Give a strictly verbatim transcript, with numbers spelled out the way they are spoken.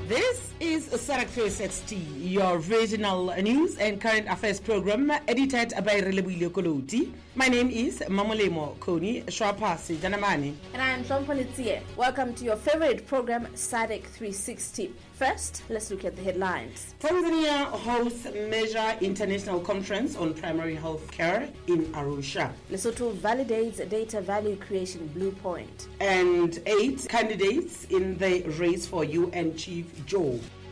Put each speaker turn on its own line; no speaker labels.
This is SADC three sixty, your regional news and current affairs program, edited by Relebohile Koloti. My name is Mamolemo Koni Shwapasi Janamani.
And I am Tlompolitie. Welcome to your favorite program, SADC three sixty. First, let's look at the headlines.
Tanzania hosts major international conference on primary health care in Arusha.
Lesotho validates data value creation blueprint.
And eight candidates in the race for U N chief job.